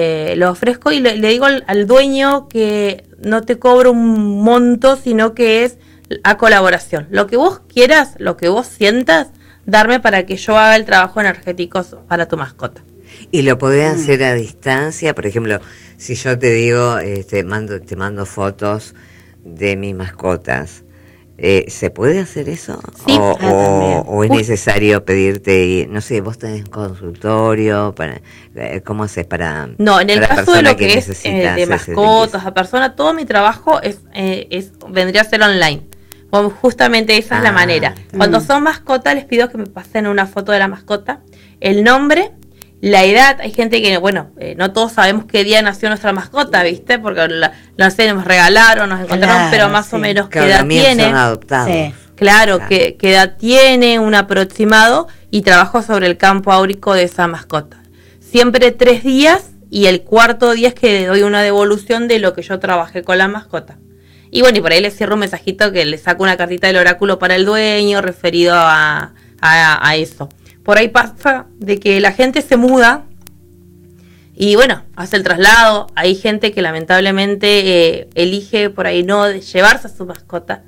lo ofrezco y le digo al dueño que no te cobro un monto, sino que es a colaboración. Lo que vos quieras, lo que vos sientas, darme para que yo haga el trabajo energético para tu mascota. ¿Y lo podés hacer a distancia? Por ejemplo, si yo te digo, te mando fotos de mis mascotas, ¿se puede hacer eso? Sí. ¿O es necesario pedirte, no sé, vos tenés consultorio, ¿cómo haces para...? No, en el caso de lo que es de mascotas, a persona, todo mi trabajo vendría a ser online. Justamente esa es la manera. Cuando son mascotas, les pido que me pasen una foto de la mascota, el nombre, la edad. Hay gente que, no todos sabemos qué día nació nuestra mascota, ¿viste? Porque no sé, nos regalaron, nos encontraron, pero más o menos qué edad tiene. Son adoptados. Sí. Claro, qué edad tiene, un aproximado, y trabajo sobre el campo áurico de esa mascota. Siempre 3 días, y el cuarto día es que doy una devolución de lo que yo trabajé con la mascota. Y y por ahí le cierro un mensajito que le saco una cartita del oráculo para el dueño referido a eso. Por ahí pasa de que la gente se muda y hace el traslado. Hay gente que lamentablemente elige por ahí no llevarse a su mascota.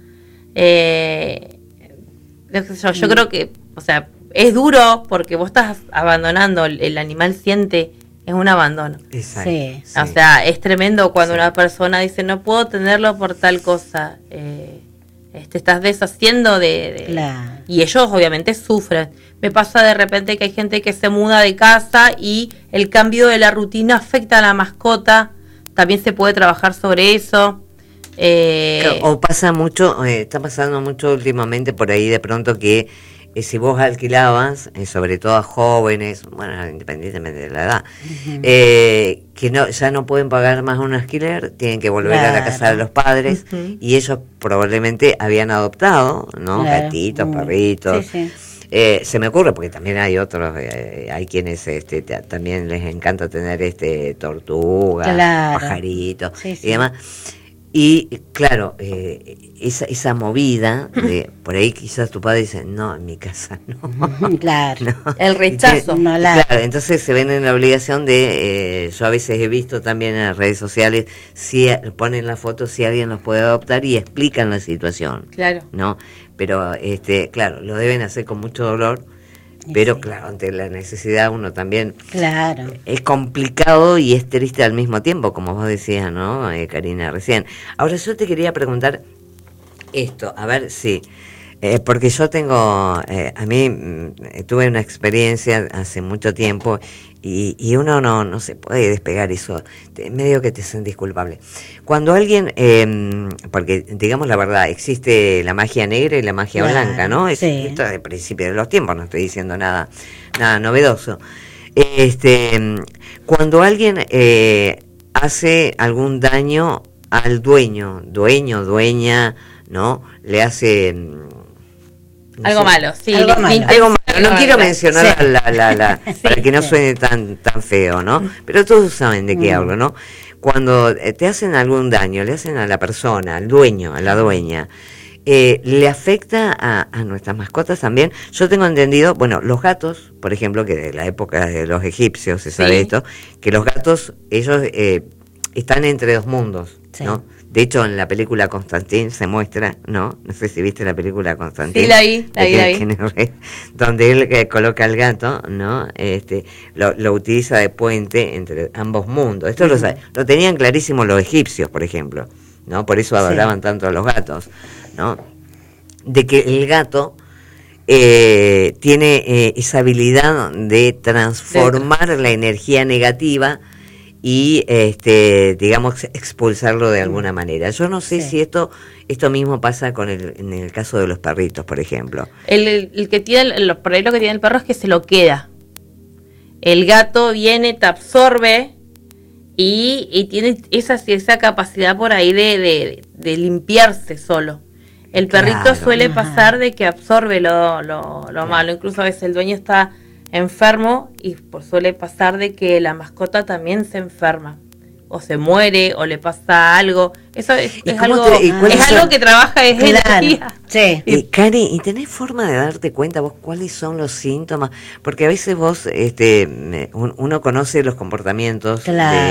Yo creo que, es duro porque vos estás abandonando, el animal siente, es un abandono. Exacto. Sí. O sea, es tremendo cuando una persona dice no puedo tenerlo por tal cosa. Te estás deshaciendo Claro. Y ellos obviamente sufren. Me pasa de repente que hay gente que se muda de casa y el cambio de la rutina afecta a la mascota. También se puede trabajar sobre eso. O pasa mucho, está pasando mucho últimamente por ahí de pronto que si vos alquilabas, sobre todo a jóvenes, independientemente de la edad, que ya no pueden pagar más un alquiler, tienen que volver a la casa de los padres, y ellos probablemente habían adoptado, ¿no? Claro. Gatitos, perritos. Sí. Se me ocurre, porque también hay otros, hay quienes también les encanta tener tortugas, claro, pajaritos sí. y demás. Y claro, esa movida de por ahí quizás tu padre dice, no, en mi casa no. Claro. No. El rechazo. Claro, entonces se ven en la obligación de, yo a veces he visto también en las redes sociales, si ponen la foto, si alguien los puede adoptar y explican la situación. Claro. ¿No? Pero, claro, lo deben hacer con mucho dolor. Pero claro, ante la necesidad uno también... Claro. Es complicado y es triste al mismo tiempo, como vos decías, ¿no, Karina, recién? Ahora yo te quería preguntar esto, a ver si... porque yo tengo... a mí tuve una experiencia hace mucho tiempo y uno no se puede despegar eso, medio que te sentís culpable. Cuando alguien... porque, digamos la verdad, existe la magia negra y la magia blanca, ¿no? Esto es de principio de los tiempos, no estoy diciendo nada novedoso. Cuando alguien hace algún daño al dueño, dueña, ¿no? Le hace... algo malo, sí. Algo malo. No quiero mencionar para que no suene tan feo, ¿no? Pero todos saben de qué hablo, ¿no? Cuando te hacen algún daño, le hacen a la persona, al dueño, a la dueña, le afecta a nuestras mascotas también. Yo tengo entendido, los gatos, por ejemplo, que de la época de los egipcios se sabe esto, que los gatos, ellos están entre dos mundos, ¿no? De hecho, en la película Constantine se muestra, ¿no? No sé si viste la película Constantine. Sí, la vi. Donde él coloca al gato, ¿no? Lo utiliza de puente entre ambos mundos. Esto lo tenían clarísimo los egipcios, por ejemplo, ¿no? Por eso adoraban tanto a los gatos, ¿no? De que el gato tiene esa habilidad de transformar la energía negativa y digamos expulsarlo de alguna manera. Yo no sé si esto mismo pasa en el caso de los perritos, por ejemplo. El que tiene por ahí lo que tiene el perro es que se lo queda. El gato viene, te absorbe y tiene esa capacidad por ahí de limpiarse solo. El perrito suele pasar de que absorbe lo malo. Incluso a veces el dueño está enfermo y suele pasar de que la mascota también se enferma o se muere o le pasa algo. Eso es algo que trabaja es energía. Sí. Y Cari, ¿y tenés forma de darte cuenta vos cuáles son los síntomas? Porque a veces vos uno conoce los comportamientos